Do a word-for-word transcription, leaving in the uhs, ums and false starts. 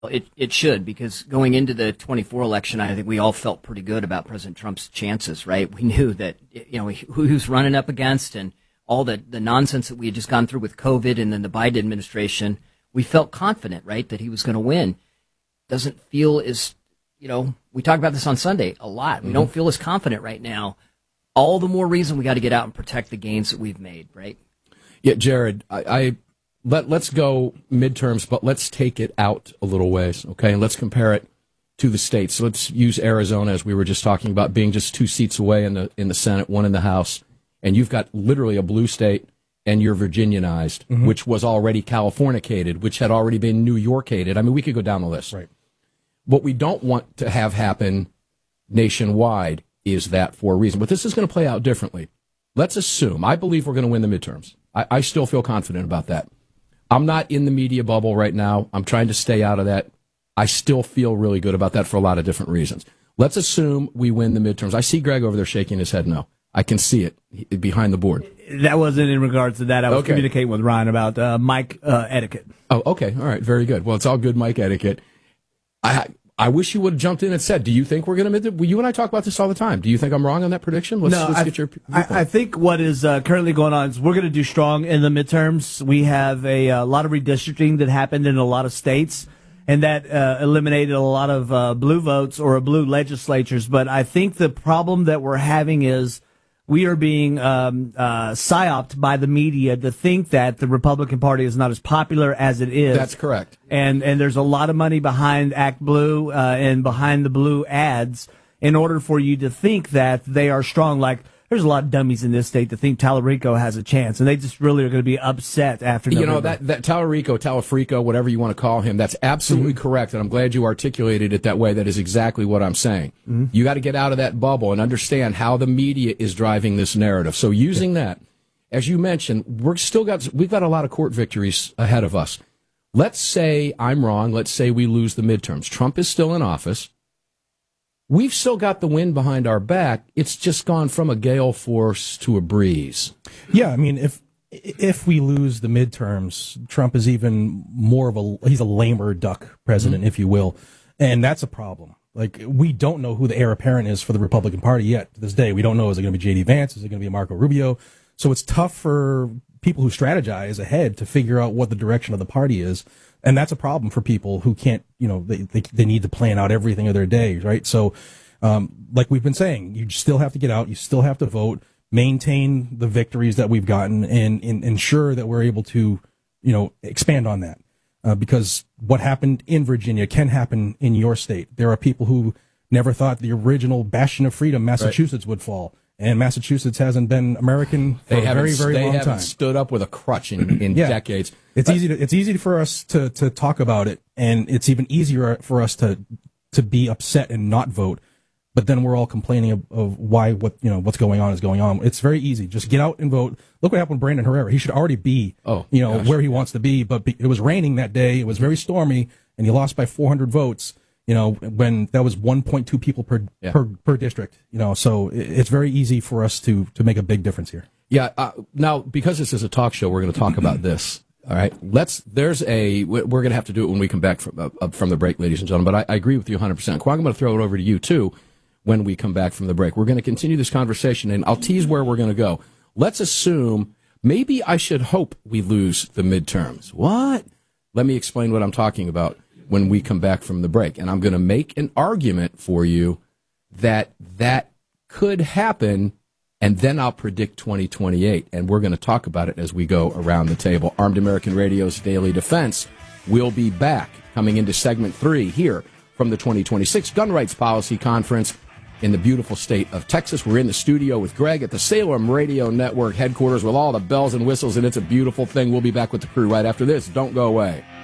It it should, because going into the twenty-four election, I think we all felt pretty good about President Trump's chances, right? We knew that, you know, who he was running up against and all the, the nonsense that we had just gone through with COVID and then the Biden administration. We felt confident, right, that he was going to win. Doesn't feel as, you know, we talked about this on Sunday a lot. We mm-hmm. don't feel as confident right now. All the more reason we got to get out and protect the gains that we've made, right? Yeah, Jared, I... I... Let, let's go midterms, but let's take it out a little ways, okay? And let's compare it to the states. So let's use Arizona, as we were just talking about, being just two seats away in the in the Senate, one in the House. And you've got literally a blue state, and you're Virginianized, mm-hmm. which was already Californicated, which had already been New Yorkated. I mean, we could go down the list. Right. What we don't want to have happen nationwide is that for a reason. But this is going to play out differently. Let's assume, I believe we're going to win the midterms. I, I still feel confident about that. I'm not in the media bubble right now. I'm trying to stay out of that. I still feel really good about that for a lot of different reasons. Let's assume we win the midterms. I see Greg over there shaking his head no. I can see it behind the board. That wasn't in regards to that. I was okay. communicating with Ryan about uh, mic uh, etiquette. Oh, okay. All right. Very good. Well, it's all good mic etiquette. I I wish you would have jumped in and said, do you think we're going to, you and I talk about this all the time. Do you think I'm wrong on that prediction? Let's, no, let's I, get your I, I think what is uh, currently going on is we're going to do strong in the midterms. We have a, a lot of redistricting that happened in a lot of states, and that uh, eliminated a lot of uh, blue votes or blue legislatures. But I think the problem that we're having is we are being um, uh, psyoped by the media to think that the Republican Party is not as popular as it is. That's correct. And and there's a lot of money behind Act Blue uh, and behind the blue ads in order for you to think that they are strong. Like, there's a lot of dummies in this state that think Tallarico has a chance, and they just really are going to be upset after November. You know, that, that Tallarico, Talafrico, whatever you want to call him, that's absolutely mm-hmm. correct, and I'm glad you articulated it that way. That is exactly what I'm saying. Mm-hmm. You got to get out of that bubble and understand how the media is driving this narrative. So using that, as you mentioned, we're still got, we've got a lot of court victories ahead of us. Let's say I'm wrong. Let's say we lose the midterms. Trump is still in office. We've still got the wind behind our back. It's just gone from a gale force to a breeze. Yeah, I mean, if if we lose the midterms, Trump is even more of a, he's a lamer duck president, mm-hmm. if you will. And that's a problem. Like, we don't know who the heir apparent is for the Republican Party yet to this day. We don't know, is it going to be J D Vance? Is it going to be Marco Rubio? So it's tough for people who strategize ahead to figure out what the direction of the party is. And that's a problem for people who can't, you know, they, they, they need to plan out everything of their day, right? So, um, like we've been saying, you still have to get out, you still have to vote, maintain the victories that we've gotten, and, and ensure that we're able to, you know, expand on that. Uh, because what happened in Virginia can happen in your state. There are people who never thought the original bastion of freedom, Massachusetts, right. would fall. And Massachusetts hasn't been American for they a very, very they long haven't time. Stood up with a crutch in, in yeah. decades. It's but, easy to, it's easy for us to, to talk about it, and it's even easier for us to to be upset and not vote. But then we're all complaining of, of why what you know what's going on is going on. It's very easy. Just get out and vote. Look what happened with Brandon Herrera. He should already be oh, you know gosh. where he wants to be, but it was raining that day. It was very stormy, and he lost by four hundred votes. You know, when that was one point two people per, yeah. per per district, you know, so it's very easy for us to to make a big difference here. Yeah. Uh, now, because this is a talk show, we're going to talk about this. All right. Let's, there's a, we're going to have to do it when we come back from, uh, from the break, ladies and gentlemen, but I, I agree with you one hundred percent. Quang, I'm going to throw it over to you too when we come back from the break. We're going to continue this conversation, and I'll tease where we're going to go. Let's assume, maybe I should hope we lose the midterms. What? Let me explain what I'm talking about when we come back from the break. And I'm going to make an argument for you that that could happen, and then I'll predict twenty twenty-eight. And we're going to talk about it as we go around the table. Armed American Radio's Daily Defense will be back coming into segment three here from the twenty twenty-six Gun Rights Policy Conference in the beautiful state of Texas. We're in the studio with Greg at the Salem Radio Network headquarters with all the bells and whistles, and it's a beautiful thing. We'll be back with the crew right after this. Don't go away.